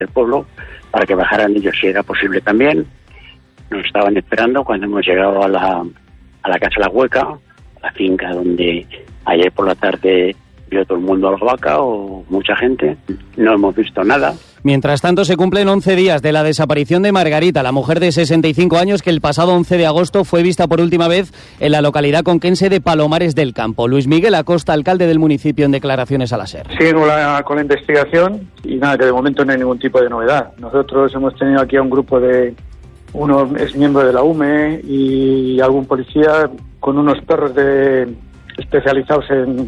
del pueblo para que bajaran ellos si era posible también. Nos estaban esperando cuando hemos llegado a la Casa La Hueca, la finca donde ayer por la tarde vio todo el mundo a la vaca o mucha gente. No hemos visto nada. Mientras tanto, se cumplen 11 días de la desaparición de Margarita, la mujer de 65 años que el pasado 11 de agosto fue vista por última vez en la localidad conquense de Palomares del Campo. Luis Miguel Acosta, alcalde del municipio, en declaraciones a la SER. Sigue con la investigación y nada, que de momento no hay ningún tipo de novedad. Nosotros hemos tenido aquí a un grupo de unos exmiembros de la UME y algún policía con unos perros especializados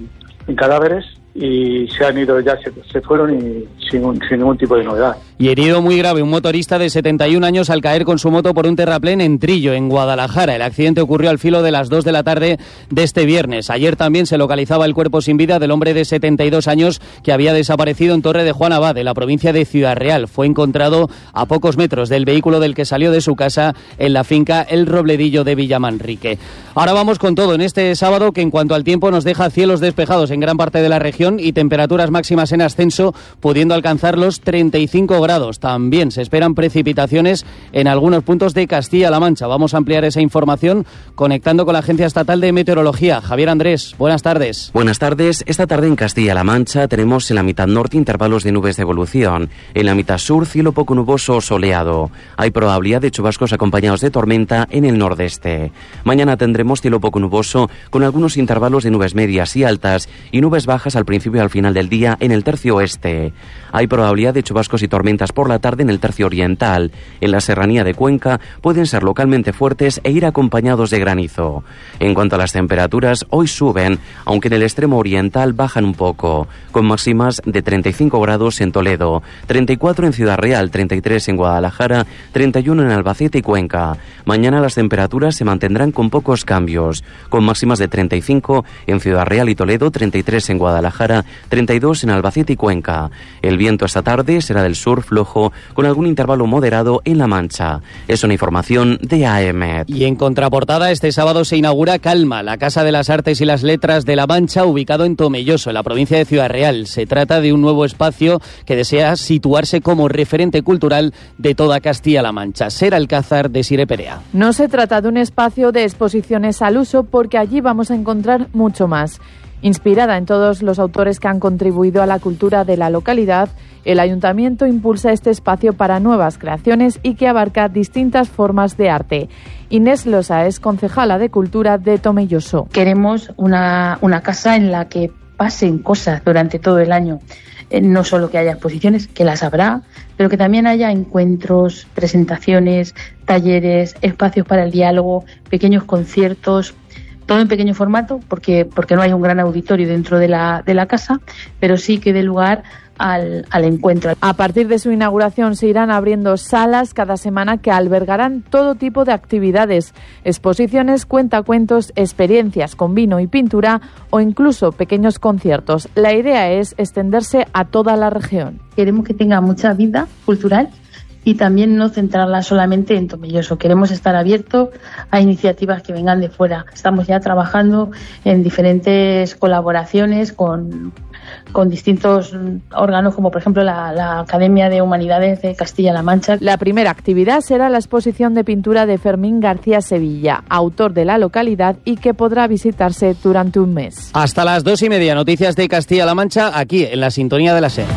en cadáveres, y se han ido, ya se fueron y sin ningún tipo de novedad. Y herido muy grave un motorista de 71 años al caer con su moto por un terraplén en Trillo, en Guadalajara. El accidente ocurrió al filo de las 2 de la tarde de este viernes. Ayer también se localizaba el cuerpo sin vida del hombre de 72 años que había desaparecido en Torre de Juan Abad, de la provincia de Ciudad Real. Fue encontrado a pocos metros del vehículo del que salió de su casa en la finca El Robledillo de Villamanrique. Ahora vamos con todo en este sábado, que en cuanto al tiempo nos deja cielos despejados en gran parte de la región y temperaturas máximas en ascenso, pudiendo alcanzar los 35 grados. También se esperan precipitaciones en algunos puntos de Castilla-La Mancha. Vamos a ampliar esa información conectando con la Agencia Estatal de Meteorología. Javier Andrés, buenas tardes. Buenas tardes. Esta tarde en Castilla-La Mancha tenemos en la mitad norte intervalos de nubes de evolución. En la mitad sur, cielo poco nuboso o soleado. Hay probabilidad de chubascos acompañados de tormenta en el nordeste. Mañana tendremos cielo poco nuboso con algunos intervalos de nubes medias y altas y nubes bajas al principio y al final del día en el tercio oeste. Hay probabilidad de chubascos y tormentas por la tarde en el tercio oriental. En la serranía de Cuenca pueden ser localmente fuertes e ir acompañados de granizo. En cuanto a las temperaturas, hoy suben, aunque en el extremo oriental bajan un poco, con máximas de 35 grados en Toledo, 34 en Ciudad Real, 33 en Guadalajara, 31 en Albacete y Cuenca. Mañana las temperaturas se mantendrán con pocos cambios, con máximas de 35 en Ciudad Real y Toledo, 33 en Guadalajara, 32 en Albacete y Cuenca. El viento esta tarde será del sur flojo, con algún intervalo moderado en La Mancha. Es una información de AEMET. Y en contraportada, este sábado se inaugura Calma, la Casa de las Artes y las Letras de La Mancha, ubicado en Tomelloso, en la provincia de Ciudad Real. Se trata de un nuevo espacio que desea situarse como referente cultural de toda Castilla-La Mancha. Ser Alcázar, de Sire Perea. No se trata de un espacio de exposiciones al uso, porque allí vamos a encontrar mucho más. Inspirada en todos los autores que han contribuido a la cultura de la localidad, el Ayuntamiento impulsa este espacio para nuevas creaciones y que abarca distintas formas de arte. Inés Losa es concejala de Cultura de Tomelloso. Queremos una casa en la que pasen cosas durante todo el año. No solo que haya exposiciones, que las habrá, pero que también haya encuentros, presentaciones, talleres, espacios para el diálogo, pequeños conciertos, todo en pequeño formato, porque no hay un gran auditorio dentro de la casa, pero sí que dé lugar al encuentro. A partir de su inauguración se irán abriendo salas cada semana que albergarán todo tipo de actividades, exposiciones, cuentacuentos, experiencias con vino y pintura o incluso pequeños conciertos. La idea es extenderse a toda la región. Queremos que tenga mucha vida cultural y también no centrarla solamente en Tomelloso. Queremos estar abiertos a iniciativas que vengan de fuera. Estamos ya trabajando en diferentes colaboraciones con distintos órganos, como por ejemplo la Academia de Humanidades de Castilla-La Mancha. La primera actividad será la exposición de pintura de Fermín García Sevilla, autor de la localidad, y que podrá visitarse durante un mes. Hasta las 2:30, noticias de Castilla-La Mancha, aquí en la sintonía de la SER.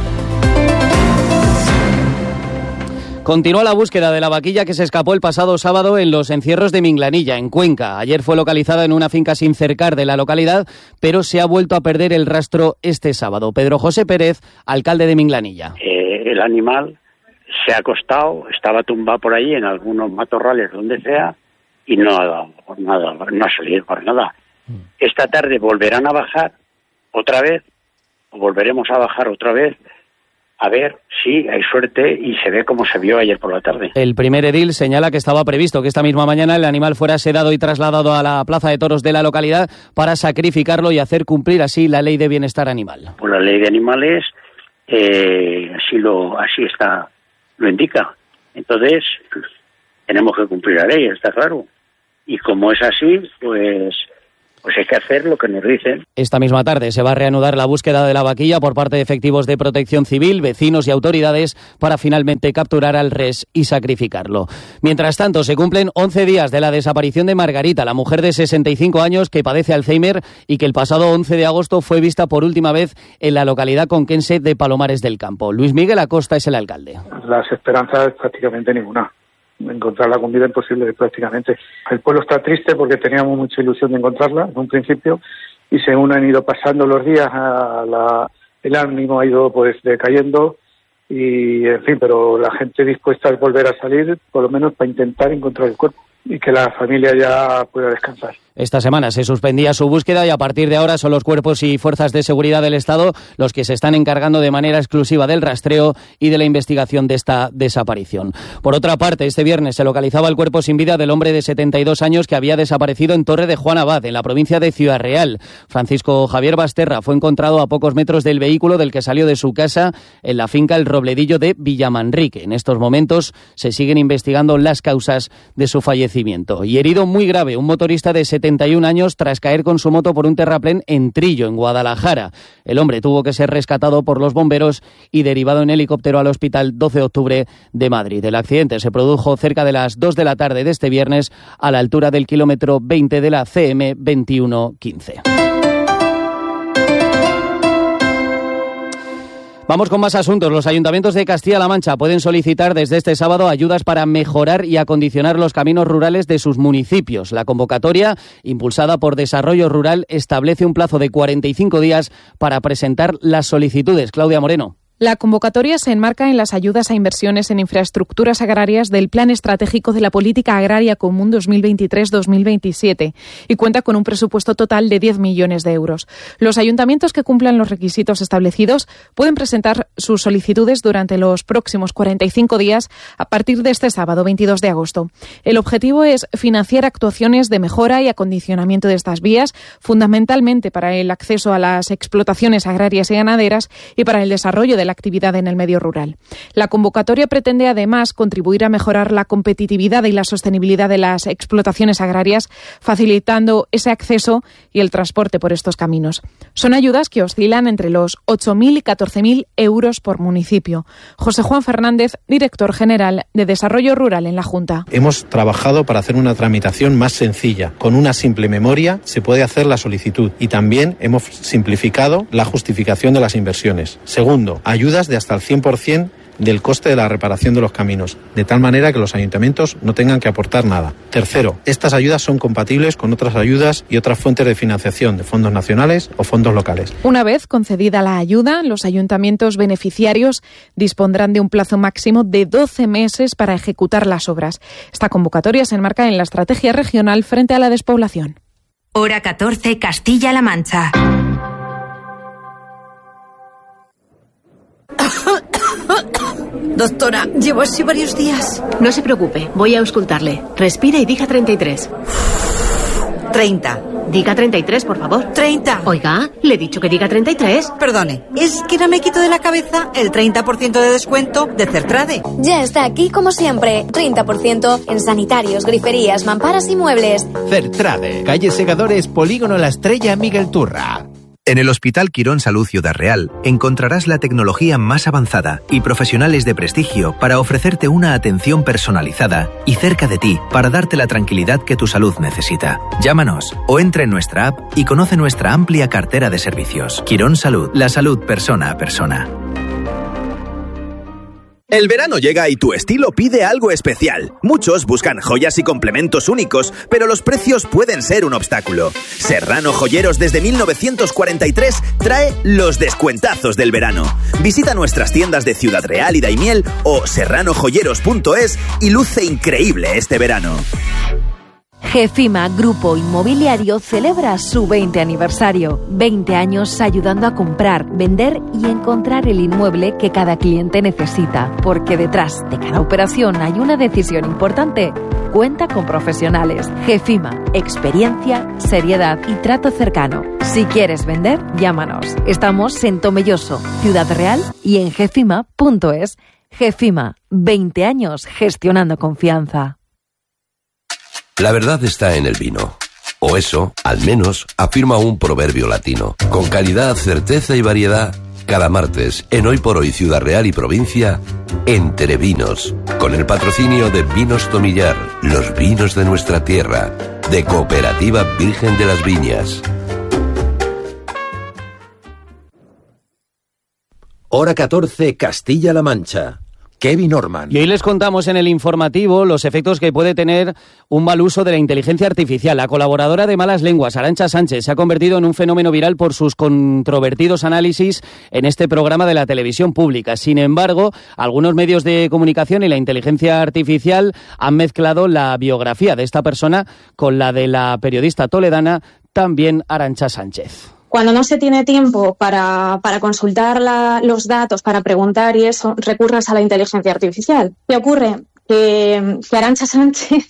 Continúa la búsqueda de la vaquilla que se escapó el pasado sábado en los encierros de Minglanilla, en Cuenca. Ayer fue localizada en una finca sin cercar de la localidad, pero se ha vuelto a perder el rastro este sábado. Pedro José Pérez, alcalde de Minglanilla. El animal se ha acostado, estaba tumbado por ahí en algunos matorrales, donde sea, y no ha dado por nada, no ha salido por nada. Esta tarde volverán a bajar otra vez, o volveremos a bajar otra vez, a ver si hay suerte y se ve como se vio ayer por la tarde. El primer edil señala que estaba previsto que esta misma mañana el animal fuera sedado y trasladado a la plaza de toros de la localidad para sacrificarlo y hacer cumplir así la ley de bienestar animal. Pues la ley de animales así está, lo indica. Entonces tenemos que cumplir la ley, está claro. Y como es así, pues Pues hay que hacer lo que nos dicen. Esta misma tarde se va a reanudar la búsqueda de la vaquilla por parte de efectivos de Protección Civil, vecinos y autoridades para finalmente capturar al res y sacrificarlo. Mientras tanto, se cumplen 11 días de la desaparición de Margarita, la mujer de 65 años que padece Alzheimer y que el pasado 11 de agosto fue vista por última vez en la localidad conquense de Palomares del Campo. Luis Miguel Acosta es el alcalde. Las esperanzas prácticamente ninguna. Encontrarla con vida imposible prácticamente. El pueblo está triste porque teníamos mucha ilusión de encontrarla en un principio y según han ido pasando los días el ánimo ha ido pues decayendo y en fin, pero la gente dispuesta a volver a salir por lo menos para intentar encontrar el cuerpo y que la familia ya pueda descansar. Esta semana se suspendía su búsqueda y a partir de ahora son los cuerpos y fuerzas de seguridad del Estado los que se están encargando de manera exclusiva del rastreo y de la investigación de esta desaparición. Por otra parte, este viernes se localizaba el cuerpo sin vida del hombre de 72 años que había desaparecido en Torre de Juan Abad, en la provincia de Ciudad Real. Francisco Javier Basterra fue encontrado a pocos metros del vehículo del que salió de su casa en la finca El Robledillo de Villamanrique. En estos momentos se siguen investigando las causas de su fallecimiento. Y herido muy grave, un motorista de 71 años tras caer con su moto por un terraplén en Trillo, en Guadalajara. El hombre tuvo que ser rescatado por los bomberos y derivado en helicóptero al Hospital 12 de Octubre de Madrid. El accidente se produjo cerca de las 2 de la tarde de este viernes a la altura del kilómetro 20 de la CM 2115. Vamos con más asuntos. Los ayuntamientos de Castilla-La Mancha pueden solicitar desde este sábado ayudas para mejorar y acondicionar los caminos rurales de sus municipios. La convocatoria, impulsada por Desarrollo Rural, establece un plazo de 45 días para presentar las solicitudes. Claudia Moreno. La convocatoria se enmarca en las ayudas a inversiones en infraestructuras agrarias del Plan Estratégico de la Política Agraria Común 2023-2027 y cuenta con un presupuesto total de 10 millones de euros. Los ayuntamientos que cumplan los requisitos establecidos pueden presentar sus solicitudes durante los próximos 45 días a partir de este sábado 22 de agosto. El objetivo es financiar actuaciones de mejora y acondicionamiento de estas vías, fundamentalmente para el acceso a las explotaciones agrarias y ganaderas y para el desarrollo de la actividad en el medio rural. La convocatoria pretende además contribuir a mejorar la competitividad y la sostenibilidad de las explotaciones agrarias, facilitando ese acceso y el transporte por estos caminos. Son ayudas que oscilan entre los 8.000 y 14.000 euros por municipio. José Juan Fernández, director general de Desarrollo Rural en la Junta. Hemos trabajado para hacer una tramitación más sencilla. Con una simple memoria se puede hacer la solicitud y también hemos simplificado la justificación de las inversiones. Segundo, ayudas de hasta el 100% del coste de la reparación de los caminos, de tal manera que los ayuntamientos no tengan que aportar nada. Tercero, estas ayudas son compatibles con otras ayudas y otras fuentes de financiación de fondos nacionales o fondos locales. Una vez concedida la ayuda, los ayuntamientos beneficiarios dispondrán de un plazo máximo de 12 meses para ejecutar las obras. Esta convocatoria se enmarca en la estrategia regional frente a la despoblación. Hora 14, Castilla-La Mancha. Doctora, llevo así varios días. No se preocupe, voy a auscultarle. Respire y diga 33. 30. Diga 33, por favor. 30. Oiga, le he dicho que diga 33. Perdone, es que no me quito de la cabeza el 30% de descuento de Certrade. Ya está aquí como siempre. 30% en sanitarios, griferías, mamparas y muebles. Certrade, calle Segadores, Polígono La Estrella, Miguel Turra. En el Hospital Quirón Salud Ciudad Real encontrarás la tecnología más avanzada y profesionales de prestigio para ofrecerte una atención personalizada y cerca de ti para darte la tranquilidad que tu salud necesita. Llámanos o entra en nuestra app y conoce nuestra amplia cartera de servicios. Quirón Salud, la salud persona a persona. El verano llega y tu estilo pide algo especial. Muchos buscan joyas y complementos únicos, pero los precios pueden ser un obstáculo. Serrano Joyeros desde 1943 trae los descuentazos del verano. Visita nuestras tiendas de Ciudad Real y Daimiel o serranojoyeros.es y luce increíble este verano. GEFIMA Grupo Inmobiliario celebra su 20 aniversario. 20 años ayudando a comprar, vender y encontrar el inmueble que cada cliente necesita. Porque detrás de cada operación hay una decisión importante. Cuenta con profesionales. GEFIMA, experiencia, seriedad y trato cercano. Si quieres vender, llámanos. Estamos en Tomelloso, Ciudad Real y en gefima.es. GEFIMA, 20 años gestionando confianza. La verdad está en el vino. O eso, al menos, afirma un proverbio latino. Con calidad, certeza y variedad, cada martes, en Hoy por Hoy Ciudad Real y Provincia, Entre Vinos, con el patrocinio de Vinos Tomillar, los vinos de nuestra tierra, de Cooperativa Virgen de las Viñas. Hora 14, Castilla-La Mancha. Kevin Orman. Y hoy les contamos en el informativo los efectos que puede tener un mal uso de la inteligencia artificial. La colaboradora de Malas Lenguas, Arantxa Sánchez, se ha convertido en un fenómeno viral por sus controvertidos análisis en este programa de la televisión pública. Sin embargo, algunos medios de comunicación y la inteligencia artificial han mezclado la biografía de esta persona con la de la periodista toledana, también Arantxa Sánchez. Cuando no se tiene tiempo para consultar los datos, para preguntar y eso, recurres a la inteligencia artificial. ¿Qué ocurre? Que Arantxa Sánchez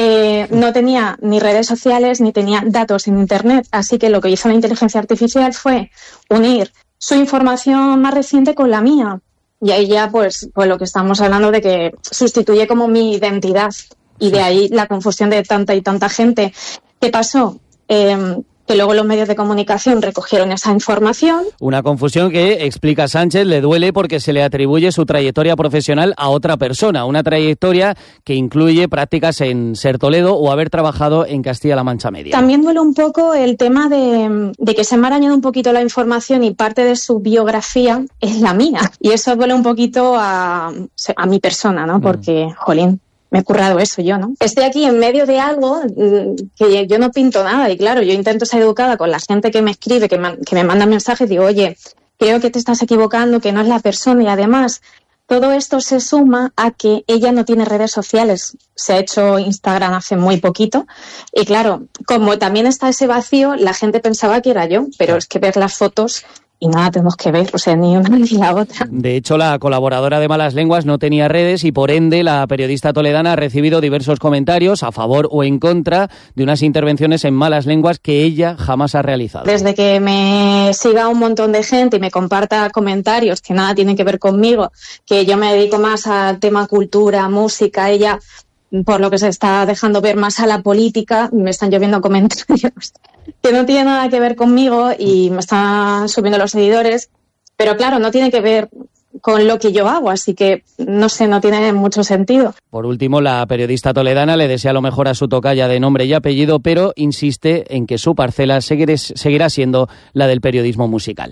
no tenía ni redes sociales ni tenía datos en Internet, así que lo que hizo la inteligencia artificial fue unir su información más reciente con la mía. Y ahí ya pues lo que estamos hablando de que sustituye como mi identidad, y de ahí la confusión de tanta y tanta gente. ¿Qué pasó? Que luego los medios de comunicación recogieron esa información. Una confusión que, explica Sánchez, le duele porque se le atribuye su trayectoria profesional a otra persona, una trayectoria que incluye prácticas en Ser Toledo o haber trabajado en Castilla-La Mancha Media. También duele un poco el tema de que se me ha arañado un poquito la información y parte de su biografía es la mía. Y eso duele un poquito a mi persona, ¿no? Porque, jolín, me he currado eso yo, ¿no? Estoy aquí en medio de algo que yo no pinto nada y claro, yo intento ser educada con la gente que me escribe, que me manda mensajes, digo, oye, creo que te estás equivocando, que no es la persona, y además todo esto se suma a que ella no tiene redes sociales, se ha hecho Instagram hace muy poquito y claro, como también está ese vacío, la gente pensaba que era yo, pero es que ver las fotos y nada tenemos que ver, o sea, ni una ni la otra. De hecho, la colaboradora de Malas Lenguas no tenía redes y, por ende, la periodista toledana ha recibido diversos comentarios a favor o en contra de unas intervenciones en Malas Lenguas que ella jamás ha realizado. Desde que me siga un montón de gente y me comparta comentarios que nada tienen que ver conmigo, que yo me dedico más al tema cultura, música, ella, por lo que se está dejando ver más a la política, me están lloviendo comentarios que no tiene nada que ver conmigo y me están subiendo los seguidores, pero claro, no tiene que ver con lo que yo hago, así que no sé, no tiene mucho sentido. Por último, la periodista toledana le desea lo mejor a su tocaya de nombre y apellido, pero insiste en que su parcela seguirá siendo la del periodismo musical.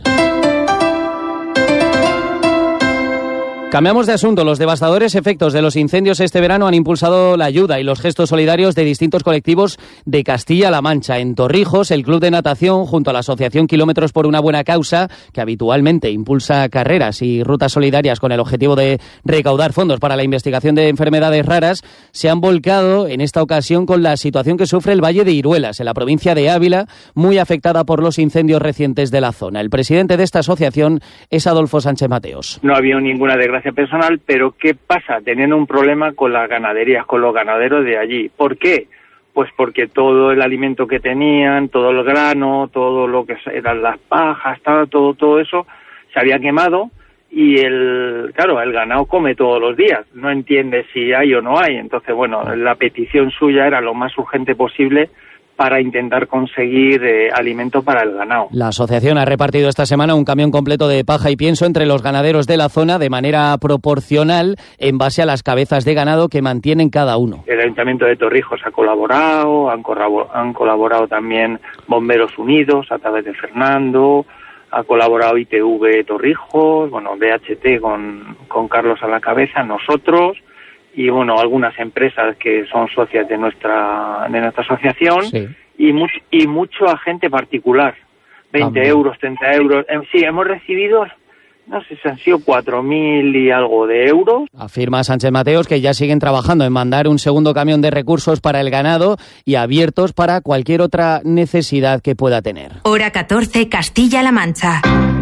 Cambiamos de asunto. Los devastadores efectos de los incendios este verano han impulsado la ayuda y los gestos solidarios de distintos colectivos de Castilla-La Mancha. En Torrijos, el Club de Natación, junto a la Asociación Kilómetros por una Buena Causa, que habitualmente impulsa carreras y rutas solidarias con el objetivo de recaudar fondos para la investigación de enfermedades raras, se han volcado en esta ocasión con la situación que sufre el Valle de Iruelas, en la provincia de Ávila, muy afectada por los incendios recientes de la zona. El presidente de esta asociación es Adolfo Sánchez Mateos. No ha habido ninguna desgracia personal, pero ¿qué pasa? Teniendo un problema con las ganaderías, con los ganaderos de allí. ¿Por qué? Pues porque todo el alimento que tenían, todo el grano, todo lo que eran las pajas, todo eso se había quemado y el ganado come todos los días, no entiende si hay o no hay. Entonces, bueno, la petición suya era lo más urgente posible para intentar conseguir alimento para el ganado. La asociación ha repartido esta semana un camión completo de paja y pienso entre los ganaderos de la zona de manera proporcional en base a las cabezas de ganado que mantienen cada uno. El Ayuntamiento de Torrijos ha colaborado, han colaborado también Bomberos Unidos a través de Fernando, ha colaborado ITV Torrijos, bueno, DHT con Carlos a la cabeza, nosotros, y bueno, algunas empresas que son socias de nuestra asociación, sí. y mucho agente particular, 20 euros, 30 euros. Sí, hemos recibido, no sé si han sido 4.000 y algo de euros. Afirma Sánchez Mateos que ya siguen trabajando en mandar un segundo camión de recursos para el ganado y abiertos para cualquier otra necesidad que pueda tener. Hora 14, Castilla-La Mancha.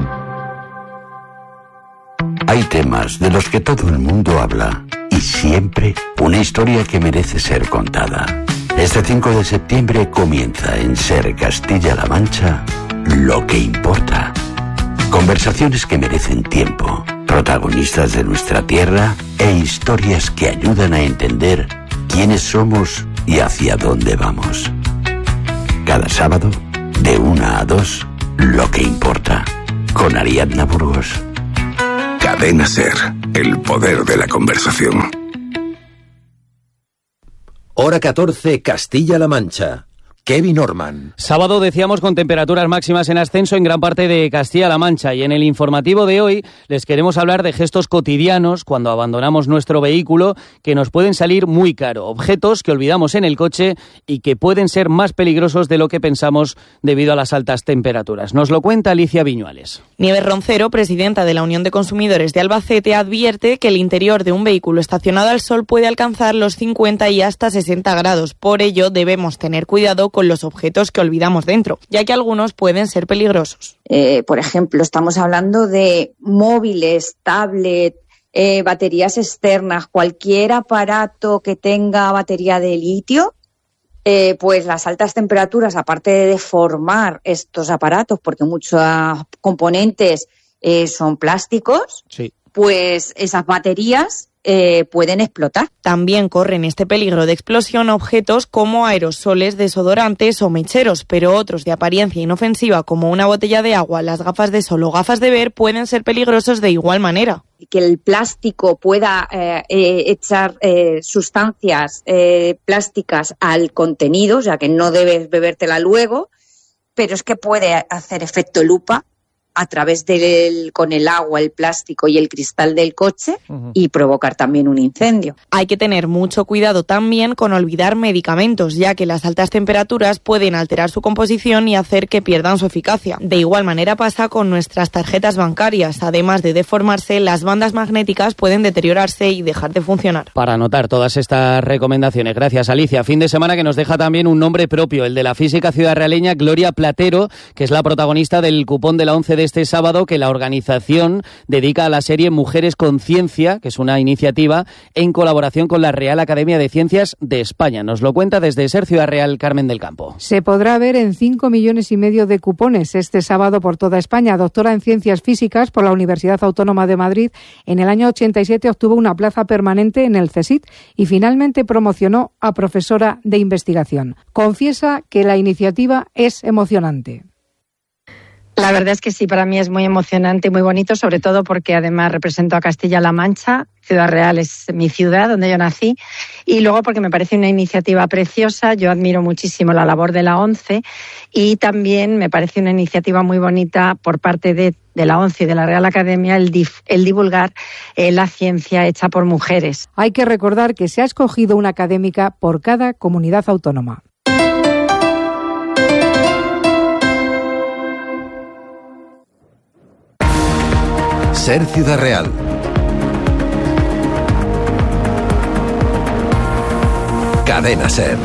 Hay temas de los que todo el mundo habla y siempre una historia que merece ser contada. Este 5 de septiembre comienza en Ser Castilla-La Mancha Lo que importa. Conversaciones que merecen tiempo, protagonistas de nuestra tierra e historias que ayudan a entender quiénes somos y hacia dónde vamos. Cada sábado, de 1 a 2, lo que importa. Con Ariadna Burgos. Cadena SER, el poder de la conversación. Hora 14, Castilla-La Mancha. Kevin Orman. Sábado decíamos con temperaturas máximas en ascenso en gran parte de Castilla-La Mancha, y en el informativo de hoy les queremos hablar de gestos cotidianos cuando abandonamos nuestro vehículo que nos pueden salir muy caro, objetos que olvidamos en el coche y que pueden ser más peligrosos de lo que pensamos debido a las altas temperaturas. Nos lo cuenta Alicia Viñuales. Nieves Roncero, presidenta de la Unión de Consumidores de Albacete, advierte que el interior de un vehículo estacionado al sol puede alcanzar los 50 y hasta 60 grados. Por ello debemos tener cuidado con los objetos que olvidamos dentro, ya que algunos pueden ser peligrosos. Por ejemplo, estamos hablando de móviles, tablet, baterías externas, cualquier aparato que tenga batería de litio, pues las altas temperaturas, aparte de deformar estos aparatos, porque muchos componentes son plásticos, sí, pues esas baterías pueden explotar. También corren este peligro de explosión objetos como aerosoles, desodorantes o mecheros, pero otros de apariencia inofensiva como una botella de agua, las gafas de sol o gafas de ver pueden ser peligrosos de igual manera. Que el plástico pueda echar sustancias plásticas al contenido, o sea que no debes bebértela luego, pero es que puede hacer efecto lupa a través con el agua, el plástico y el cristal del coche y provocar también un incendio. Hay que tener mucho cuidado también con olvidar medicamentos, ya que las altas temperaturas pueden alterar su composición y hacer que pierdan su eficacia. De igual manera pasa con nuestras tarjetas bancarias. Además de deformarse, las bandas magnéticas pueden deteriorarse y dejar de funcionar. Para anotar todas estas recomendaciones, gracias Alicia. Fin de semana que nos deja también un nombre propio, el de la física ciudadrealeña Gloria Platero, que es la protagonista del cupón de la 11 de este sábado que la organización dedica a la serie Mujeres con Ciencia, que es una iniciativa en colaboración con la Real Academia de Ciencias de España. Nos lo cuenta desde SER Ciudad Real Carmen del Campo. Se podrá ver en 5,5 millones de cupones este sábado por toda España. Doctora en Ciencias Físicas por la Universidad Autónoma de Madrid, en el año 87 obtuvo una plaza permanente en el CSIC y finalmente promocionó a profesora de investigación. Confiesa que la iniciativa es emocionante. La verdad es que sí, para mí es muy emocionante y muy bonito, sobre todo porque además represento a Castilla-La Mancha, Ciudad Real es mi ciudad donde yo nací, y luego porque me parece una iniciativa preciosa. Yo admiro muchísimo la labor de la ONCE y también me parece una iniciativa muy bonita por parte de la ONCE y de la Real Academia el divulgar la ciencia hecha por mujeres. Hay que recordar que se ha escogido una académica por cada comunidad autónoma. SER Ciudad Real. Cadena SER.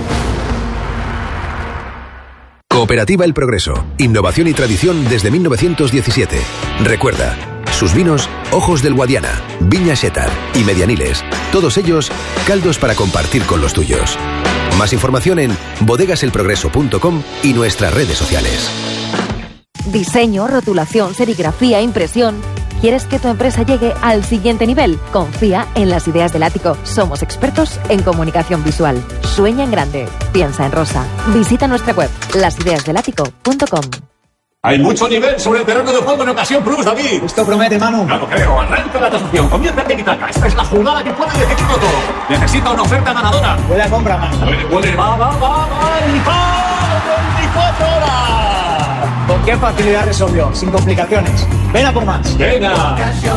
Cooperativa El Progreso. Innovación y tradición desde 1917. Recuerda, sus vinos, Ojos del Guadiana, Viña Xétar y Medianiles. Todos ellos, caldos para compartir con los tuyos. Más información en bodegaselprogreso.com y nuestras redes sociales. Diseño, rotulación, serigrafía, impresión. ¿Quieres que tu empresa llegue al siguiente nivel? Confía en Las Ideas del Ático. Somos expertos en comunicación visual. Sueña en grande. Piensa en rosa. Visita nuestra web, lasideasdelático.com. Hay mucho nivel sobre el terreno de juego en Ocasión Plus, David. Esto promete, Manu. No lo creo. Arranca la tasación. Comienza en Tiki-Taka. Esta es la jugada que puede decidirlo todo. Necesita una oferta ganadora. Buena compra, Manu. Puede. Va. ¡Y 24 horas! ¿Con qué facilidad resolvió? Sin complicaciones. Ven a por más. Venga.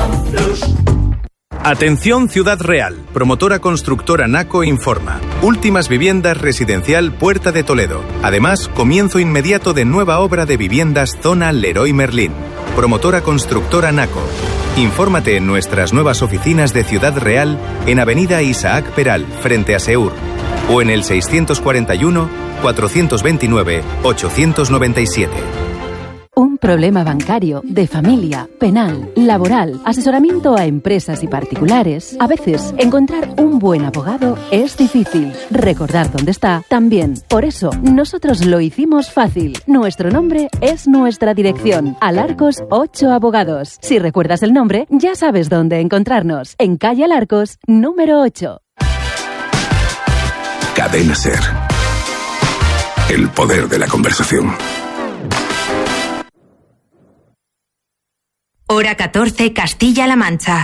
Atención Ciudad Real. Promotora constructora Naco informa. Últimas viviendas residencial Puerta de Toledo. Además, comienzo inmediato de nueva obra de viviendas zona Leroy Merlin. Promotora constructora Naco. Infórmate en nuestras nuevas oficinas de Ciudad Real en Avenida Isaac Peral, frente a Seur, o en el 641 429 897. Un problema bancario, de familia, penal, laboral, asesoramiento a empresas y particulares. A veces, encontrar un buen abogado es difícil. Recordar dónde está también. Por eso, nosotros lo hicimos fácil. Nuestro nombre es nuestra dirección. Alarcos 8 Abogados. Si recuerdas el nombre, ya sabes dónde encontrarnos. En calle Alarcos, número 8. Cadena SER. el poder de la conversación. Hora 14, Castilla-La Mancha.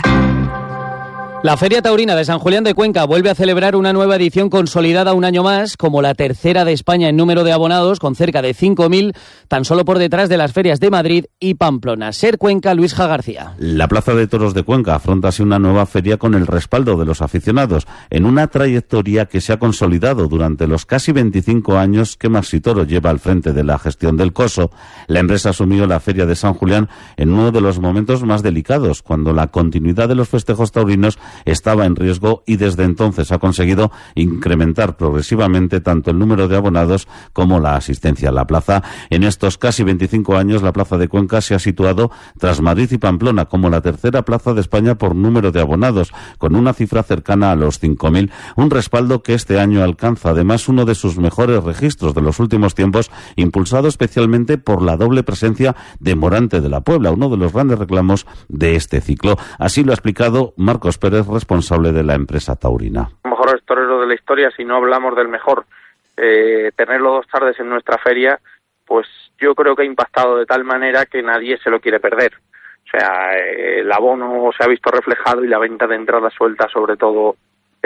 La Feria Taurina de San Julián de Cuenca vuelve a celebrar una nueva edición consolidada un año más, como la tercera de España en número de abonados, con cerca de 5.000, tan solo por detrás de las ferias de Madrid y Pamplona. Ser Cuenca, Luis J. García. La Plaza de Toros de Cuenca afronta así una nueva feria con el respaldo de los aficionados, en una trayectoria que se ha consolidado durante los casi 25 años que Maxi Toro lleva al frente de la gestión del Coso. La empresa asumió la Feria de San Julián en uno de los momentos más delicados, cuando la continuidad de los festejos taurinos estaba en riesgo, y desde entonces ha conseguido incrementar progresivamente tanto el número de abonados como la asistencia a la plaza. En estos casi 25 años, la Plaza de Cuenca se ha situado tras Madrid y Pamplona como la tercera plaza de España por número de abonados, con una cifra cercana a los 5.000, un respaldo que este año alcanza además uno de sus mejores registros de los últimos tiempos, impulsado especialmente por la doble presencia de Morante de la Puebla, uno de los grandes reclamos de este ciclo. Así lo ha explicado Marcos Pérez, responsable de la empresa taurina. Mejor torero de la historia, si no hablamos del mejor, tenerlo 2 tardes en nuestra feria, pues yo creo que ha impactado de tal manera que nadie se lo quiere perder. O sea, el abono se ha visto reflejado y la venta de entradas sueltas, sobre todo,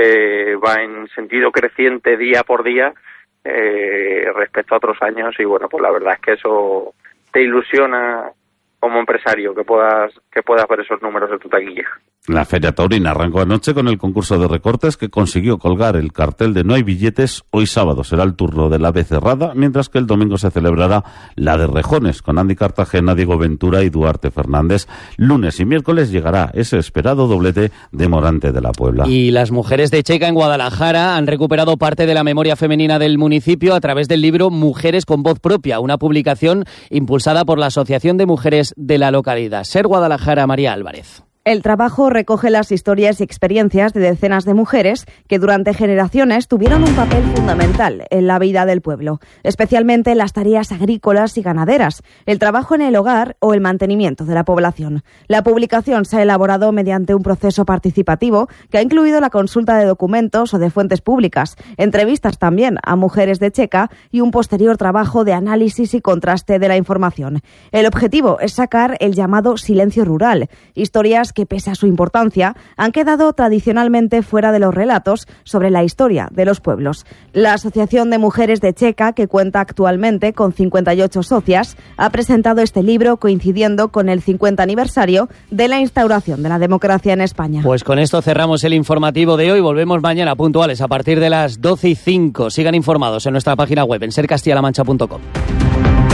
va en sentido creciente día por día respecto a otros años, y bueno, pues la verdad es que eso te ilusiona como empresario, que puedas ver esos números en tu taquilla. La Feria Taurina arrancó anoche con el concurso de recortes, que consiguió colgar el cartel de No hay billetes. Hoy sábado será el turno de la Becerrada, mientras que el domingo se celebrará la de Rejones, con Andy Cartagena, Diego Ventura y Duarte Fernández. Lunes y miércoles llegará ese esperado doblete de Morante de la Puebla. Y las mujeres de Checa en Guadalajara han recuperado parte de la memoria femenina del municipio a través del libro Mujeres con Voz Propia, una publicación impulsada por la Asociación de Mujeres de la localidad. Ser Guadalajara, María Álvarez. El trabajo recoge las historias y experiencias de decenas de mujeres que durante generaciones tuvieron un papel fundamental en la vida del pueblo, especialmente en las tareas agrícolas y ganaderas, el trabajo en el hogar o el mantenimiento de la población. La publicación se ha elaborado mediante un proceso participativo que ha incluido la consulta de documentos o de fuentes públicas, entrevistas también a mujeres de Checa y un posterior trabajo de análisis y contraste de la información. El objetivo es sacar el llamado silencio rural, historias que, pese a su importancia, han quedado tradicionalmente fuera de los relatos sobre la historia de los pueblos. La Asociación de Mujeres de Checa, que cuenta actualmente con 58 socias, ha presentado este libro coincidiendo con el 50 aniversario de la instauración de la democracia en España. Pues con esto cerramos el informativo de hoy. Volvemos mañana puntuales a partir de las 12:05. Sigan informados en nuestra página web en sercastillalamancha.com.